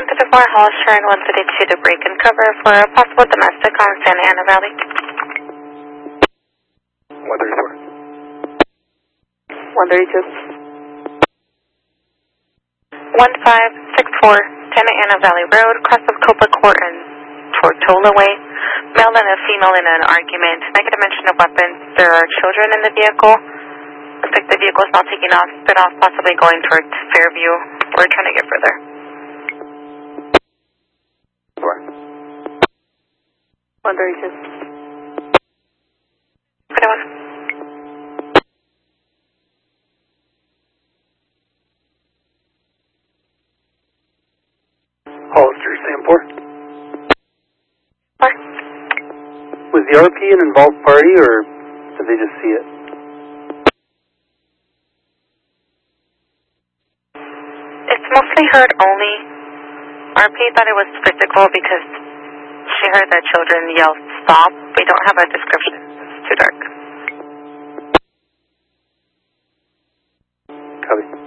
134 Hollister and 132 to break and cover for a possible domestic on Santa Ana Valley. 134. 132. 1564 Santa Ana Valley Road, cross of Copa Court and Tortola Way. Male and a female in an argument. Negative mention of weapons. There are children in the vehicle. Looks like the vehicle is not taking off, sped off, possibly going towards Fairview. We're trying to get further. 132. Good one. Hollister, Sam 4. 4. Was the RP an involved party, or did they just see it? It's mostly heard only. RP thought it was physical because she heard the children yell stop. We don't have a description. It's too dark. Copy.